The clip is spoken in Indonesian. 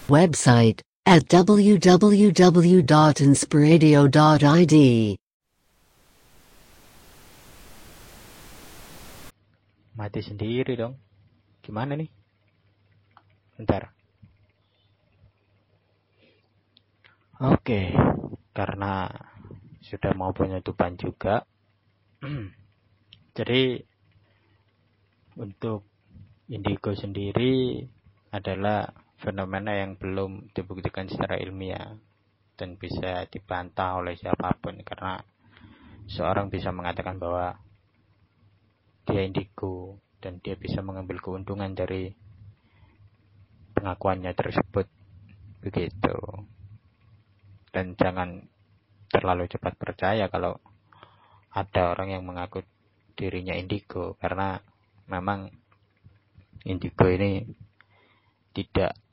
Website at www.inspiradio.id. Mati sendiri dong. Gimana nih? Bentar. Oke, karena sudah mau penutupan juga. Jadi untuk indigo sendiri adalah fenomena yang belum dibuktikan secara ilmiah dan bisa dibantah oleh siapapun, karena seorang bisa mengatakan bahwa dia indigo dan dia bisa mengambil keuntungan dari pengakuannya tersebut, begitu. Dan jangan terlalu cepat percaya kalau ada orang yang mengaku dirinya indigo, karena memang indigo ini tidak